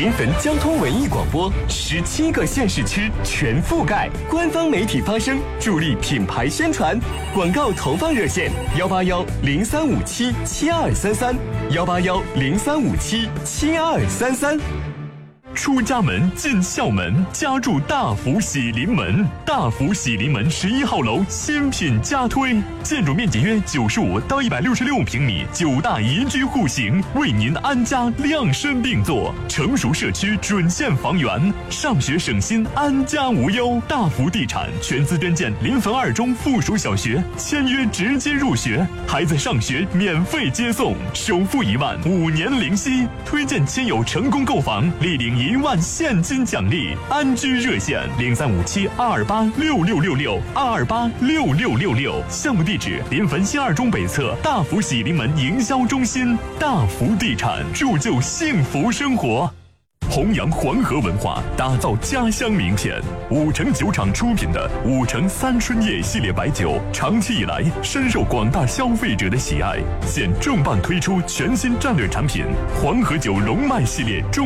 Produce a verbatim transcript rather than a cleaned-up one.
临汾交通文艺广播，十七个县市区全覆盖，官方媒体发声，助力品牌宣传。广告投放热线：幺八幺零三五七七二三三，幺八幺零三五七七二三三。 出家门进校门，家住大福喜临门。大福喜临门十一号楼新品加推，建筑面积约九十五到一百六十六平米，九大宜居户型，为您安家量身定做。成熟社区准现房源，上学省心，安家无忧。大福地产全资捐建临汾二中附属小学，签约直接入学，孩子上学免费接送，首付一万，五年零息。推荐亲友成功购房，立领一万现金奖励。安居热线零三五七二二八六六六六二二八六六六六。项目地址：临汾新二中北侧大福喜临门营销中心。大福地产铸就幸福生活。弘扬黄河文化，打造家乡名片。五城酒厂出品的五城三春夜系列白酒，长期以来深受广大消费者的喜爱。现重磅推出全新战略产品——黄河酒龙脉系列中